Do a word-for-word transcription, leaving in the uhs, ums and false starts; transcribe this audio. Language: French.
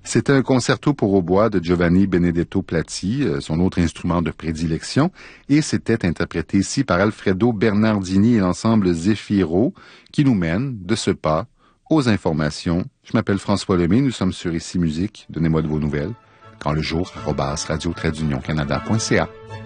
C'était un concerto pour hautbois de Giovanni Benedetto Platti, son autre instrument de prédilection, et c'était interprété ici par Alfredo Bernardini et l'ensemble Zefiro, qui nous mène de ce pas aux informations. Je m'appelle François Lemay, nous sommes sur Ici Musique. Donnez-moi de vos nouvelles. Quand le jour, arobase radio-canada point c a.